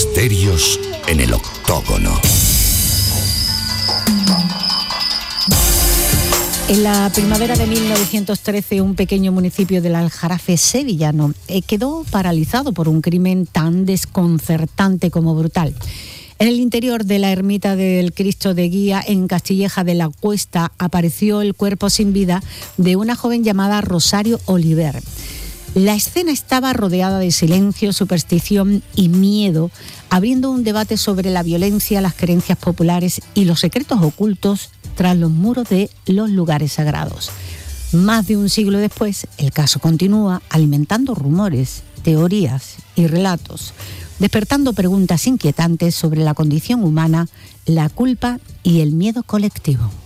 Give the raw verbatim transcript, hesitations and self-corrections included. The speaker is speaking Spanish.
Misterios en el Octógono. En la primavera de mil novecientos trece, un pequeño municipio del Aljarafe sevillano eh, quedó paralizado por un crimen tan desconcertante como brutal. En el interior de la ermita del Cristo de Guía, en Castilleja de la Cuesta, apareció el cuerpo sin vida de una joven llamada Rosario Oliver. La escena estaba rodeada de silencio, superstición y miedo, abriendo un debate sobre la violencia, las creencias populares y los secretos ocultos tras los muros de los lugares sagrados. Más de un siglo después, el caso continúa alimentando rumores, teorías y relatos, despertando preguntas inquietantes sobre la condición humana, la culpa y el miedo colectivo.